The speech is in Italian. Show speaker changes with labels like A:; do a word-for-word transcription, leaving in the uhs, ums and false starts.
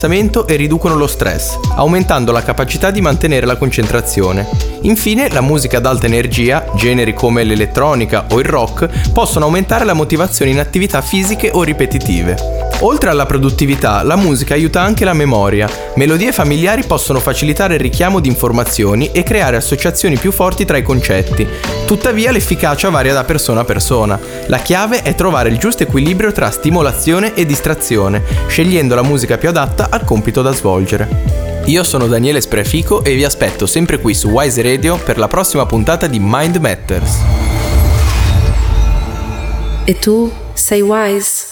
A: e riducono lo stress, aumentando la capacità di mantenere la concentrazione. Infine, la musica ad alta energia, generi come l'elettronica o il rock, possono aumentare la motivazione in attività fisiche o ripetitive. Oltre alla produttività, la musica aiuta anche la memoria. Melodie familiari possono facilitare il richiamo di informazioni e creare associazioni più forti tra i concetti. Tuttavia, l'efficacia varia da persona a persona. La chiave è trovare il giusto equilibrio tra stimolazione e distrazione, scegliendo la musica più adatta al compito da svolgere. Io sono Daniele Sprefico e vi aspetto sempre qui su Wise Radio per la prossima puntata di Mind Matters.
B: E tu sei wise?